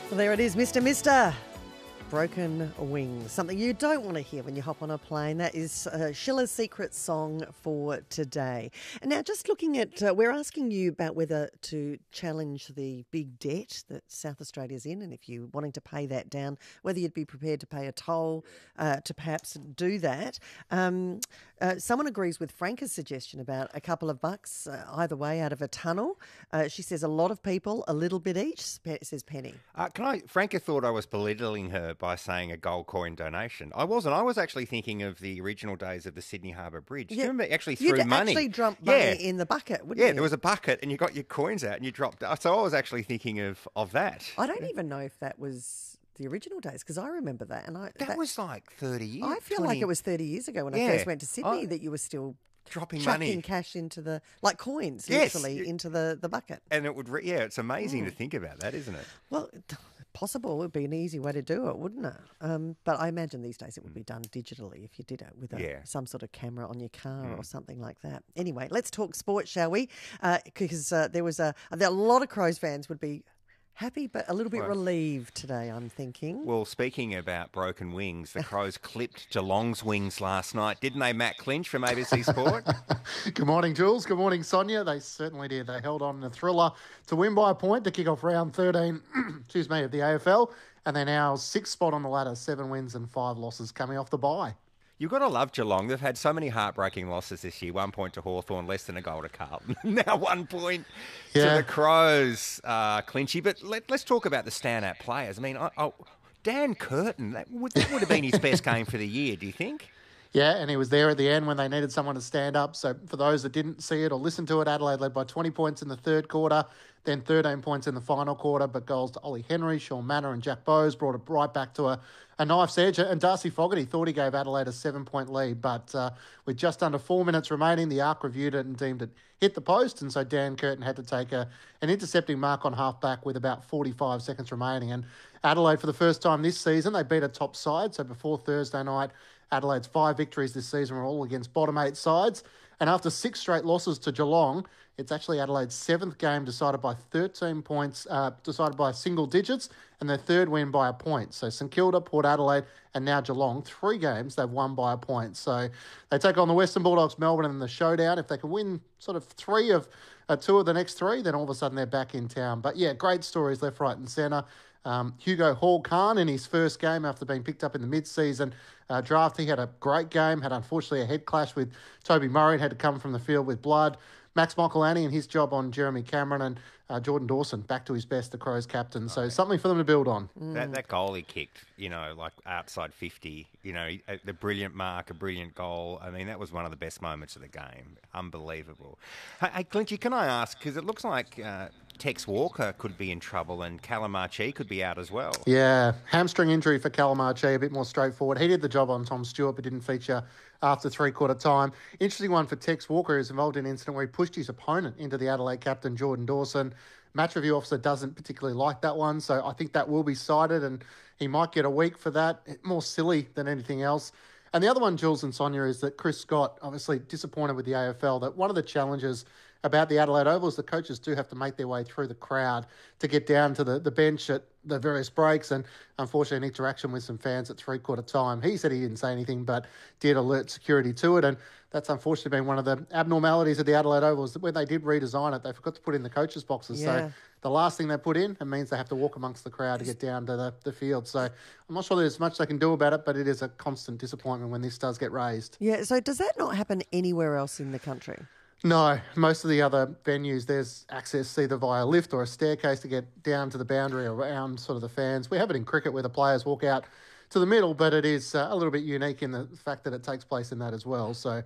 Well, there it is, Mr. Broken Wings. Something you don't want to hear when you hop on a plane. That is Schiller's secret song for today. And now just looking at, we're asking you about whether to challenge the big debt that South Australia's in, and if you're wanting to pay that down, whether you'd be prepared to pay a toll to perhaps do that. Someone agrees with Franca's suggestion about a couple of bucks either way out of a tunnel. She says a lot of people, a little bit each, says Penny. Franca thought I was belittling her by saying a gold coin donation. I wasn't. I was actually thinking of the original days of the Sydney Harbour Bridge. Yeah. You remember actually threw money? You'd actually drop money in the bucket, wouldn't you? Yeah, there was a bucket and you got your coins out and you dropped. So I was actually thinking of that. I don't even know if that was the original days, because I remember that. And that was like 30 years. I feel like it was 30 years ago when I first went to Sydney that you were still dropping chucking cash into the, like coins, literally, into the bucket. And it would, it's amazing to think about that, isn't it? Well, possible. It would be an easy way to do it, wouldn't it? But I imagine these days it would be done digitally if you did it with some sort of camera on your car or something like that. Anyway, let's talk sports, shall we? Because there are a lot of Crows fans would be happy but a little bit relieved today, I'm thinking. Well, speaking about broken wings, the Crows clipped Geelong's wings last night, didn't they, Matt Clinch from ABC Sport? Good morning, Jules. Good morning, Sonia. They certainly did. They held on in a thriller to win by a point to kick off round 13 of the AFL, and they're now sixth spot on the ladder, 7 wins and 5 losses coming off the bye. You've got to love Geelong. They've had so many heartbreaking losses this year. 1 point to Hawthorn, less than a goal to Carlton. Now 1 point to the Crows, Clinchy. But let's talk about the standout players. I mean, Dan Curtin, that would have been his best game for the year, do you think? Yeah, and he was there at the end when they needed someone to stand up. So for those that didn't see it or listen to it, Adelaide led by 20 points in the third quarter, then 13 points in the final quarter, but goals to Ollie Henry, Sean Manor and Jack Bowes brought it right back to a knife's edge. And Darcy Fogarty thought he gave Adelaide a 7-point lead, but with just under 4 minutes remaining, the ARC reviewed it and deemed it hit the post, and so Dan Curtin had to take an intercepting mark on half-back with about 45 seconds remaining. And Adelaide, for the first time this season, they beat a top side. So before Thursday night, Adelaide's 5 victories this season were all against bottom 8 sides. And after 6 straight losses to Geelong, it's actually Adelaide's 7th game decided by 13 points, decided by single digits, and their 3rd win by a point. So St Kilda, Port Adelaide, and now Geelong, 3 games they've won by a point. So they take on the Western Bulldogs, Melbourne in the showdown. If they can win sort of 2 of the next 3, then all of a sudden they're back in town. But yeah, great stories left, right and centre. Hugo Hall-Khan in his first game after being picked up in the mid-season draft, he had a great game, had unfortunately a head clash with Toby Murray, had to come from the field with blood. Max Michelani and his job on Jeremy Cameron, and Jordan Dawson back to his best, the Crows captain. So something for them to build on. That goal he kicked, like outside 50, the brilliant mark, a brilliant goal. I mean, that was one of the best moments of the game. Unbelievable. Hey, Clinchy, can I ask, because it looks like Tex Walker could be in trouble and Callum Archie could be out as well. Yeah, hamstring injury for Callum Archie, a bit more straightforward. He did the job on Tom Stewart but didn't feature after 3/4 time. Interesting one for Tex Walker, who's involved in an incident where he pushed his opponent into the Adelaide captain, Jordan Dawson. Match review officer doesn't particularly like that one, so I think that will be cited and he might get a week for that. More silly than anything else. And the other one, Jules and Sonia, is that Chris Scott, obviously disappointed with the AFL, that one of the challenges about the Adelaide Oval is the coaches do have to make their way through the crowd to get down to the bench at the various breaks, and unfortunately an interaction with some fans at 3/4 time. He said he didn't say anything but did alert security to it, and that's unfortunately been one of the abnormalities of the Adelaide Oval is that when they did redesign it, they forgot to put in the coaches' boxes. Yeah. So the last thing they put in, it means they have to walk amongst the crowd to get down to the field. So I'm not sure there's much they can do about it, but it is a constant disappointment when this does get raised. Yeah, so does that not happen anywhere else in the country? No, most of the other venues, there's access either via a lift or a staircase to get down to the boundary around sort of the fans. We have it in cricket where the players walk out to the middle, but it is a little bit unique in the fact that it takes place in that as well. So,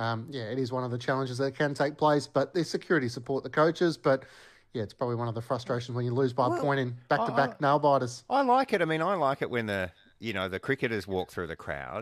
it is one of the challenges that can take place, but there's security support the coaches, but yeah, it's probably one of the frustrations when you lose by a point in back-to-back nail biters. I like it. I mean, I like it when the cricketers walk through the crowd.